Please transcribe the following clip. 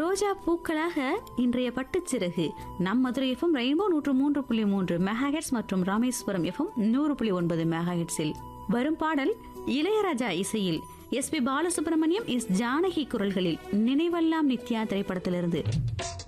ரோஜா பூக்களாக இன்றைய பட்டுச்சிறகு நம் Madurai FM rainbow 103.3 megahertz மற்றும் ராமேஸ்வரம் எஃப்எம் 100.9 மெகாஹெட்ஸில் வரும் பாடல் இளையராஜா இசையில் S B Balasubramaniam, S Janaki குரல்களில் நினைவெல்லாம் நித்யா திரைப்படத்திலிருந்து.